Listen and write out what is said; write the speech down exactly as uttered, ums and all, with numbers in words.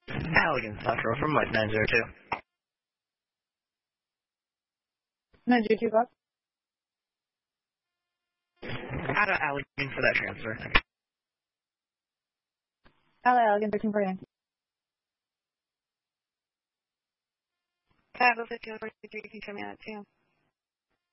Halligan, Central from Mike nine zero two. nine zero two, Bob. Out of Halligan for that transfer. Hello, Allegan, thirteen forty-nine. Five oh fifteen forty-three, can you show me that too?